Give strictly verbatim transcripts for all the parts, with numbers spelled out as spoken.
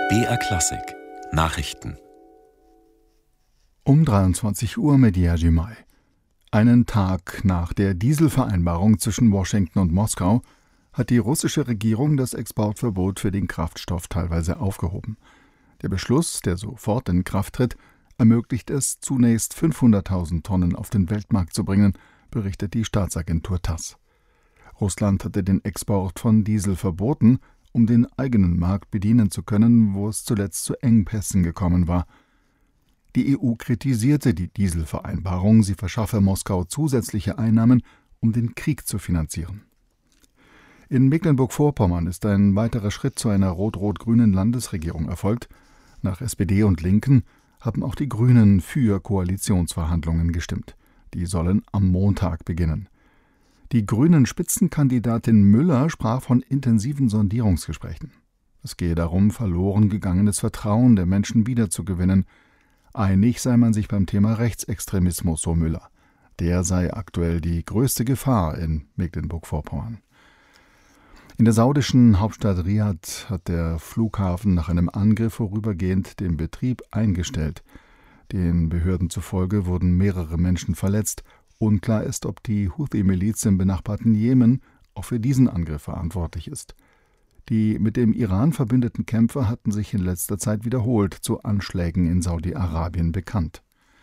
B R Klassik Nachrichten. Um dreiundzwanzig Uhr mit Jerzy Mai. Einen Tag nach der Dieselvereinbarung zwischen Washington und Moskau hat die russische Regierung das Exportverbot für den Kraftstoff teilweise aufgehoben. Der Beschluss, der sofort in Kraft tritt, ermöglicht es, zunächst fünfhunderttausend Tonnen auf den Weltmarkt zu bringen, berichtet die Staatsagentur TASS. Russland hatte den Export von Diesel verboten, um den eigenen Markt bedienen zu können, wo es zuletzt zu Engpässen gekommen war. Die E U kritisierte die Dieselvereinbarung, sie verschaffe Moskau zusätzliche Einnahmen, um den Krieg zu finanzieren. In Mecklenburg-Vorpommern ist ein weiterer Schritt zu einer rot-rot-grünen Landesregierung erfolgt. Nach S P D und Linken haben auch die Grünen für Koalitionsverhandlungen gestimmt. Die sollen am Montag beginnen. Die grünen Spitzenkandidatin Müller sprach von intensiven Sondierungsgesprächen. Es gehe darum, verloren gegangenes Vertrauen der Menschen wiederzugewinnen. Einig sei man sich beim Thema Rechtsextremismus, so Müller. Der sei aktuell die größte Gefahr in Mecklenburg-Vorpommern. In der saudischen Hauptstadt Riad hat der Flughafen nach einem Angriff vorübergehend den Betrieb eingestellt. Den Behörden zufolge wurden mehrere Menschen verletzt. Unklar ist, ob die Houthi-Miliz im benachbarten Jemen auch für diesen Angriff verantwortlich ist. Die mit dem Iran verbündeten Kämpfer hatten sich in letzter Zeit wiederholt zu Anschlägen in Saudi-Arabien bekannt.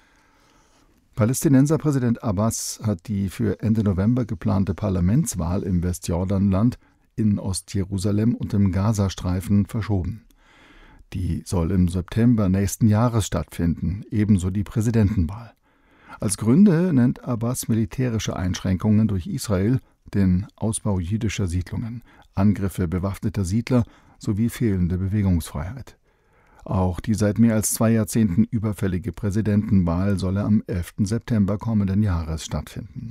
Palästinenserpräsident Abbas hat die für Ende November geplante Parlamentswahl im Westjordanland, in Ostjerusalem und im Gazastreifen verschoben. Die soll im September nächsten Jahres stattfinden, ebenso die Präsidentenwahl. Als Gründe nennt Abbas militärische Einschränkungen durch Israel, den Ausbau jüdischer Siedlungen, Angriffe bewaffneter Siedler sowie fehlende Bewegungsfreiheit. Auch die seit mehr als zwei Jahrzehnten überfällige Präsidentenwahl solle am elften September kommenden Jahres stattfinden.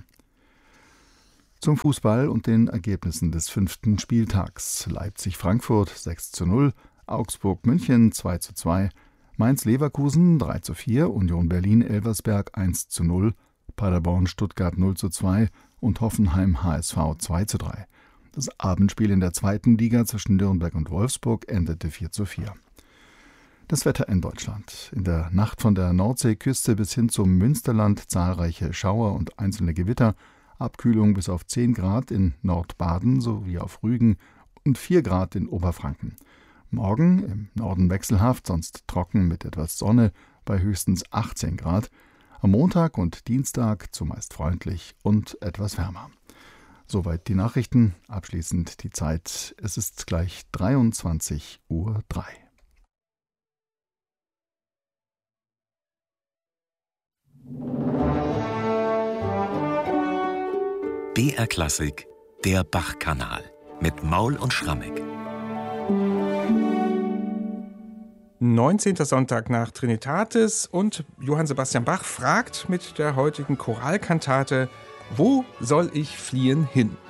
Zum Fußball und den Ergebnissen des fünften Spieltags. Leipzig-Frankfurt sechs zu null, Augsburg-München zwei zu zwei, Mainz-Leverkusen drei zu vier, Union Berlin-Elversberg eins zu null, Paderborn-Stuttgart null zu zwei und Hoffenheim-H S V zwei zu drei. Das Abendspiel in der zweiten Liga zwischen Nürnberg und Wolfsburg endete vier zu vier. Das Wetter in Deutschland. In der Nacht von der Nordseeküste bis hin zum Münsterland zahlreiche Schauer und einzelne Gewitter, Abkühlung bis auf zehn Grad in Nordbaden sowie auf Rügen und vier Grad in Oberfranken. Morgen im Norden wechselhaft, sonst trocken mit etwas Sonne bei höchstens achtzehn Grad. Am Montag und Dienstag zumeist freundlich und etwas wärmer. Soweit die Nachrichten. Abschließend die Zeit. Es ist gleich dreiundzwanzig Uhr drei. B R Klassik, der Bach-Kanal mit Maul und Schrammeck. neunzehnter Sonntag nach Trinitatis und Johann Sebastian Bach fragt mit der heutigen Choralkantate: Wo soll ich fliehen hin?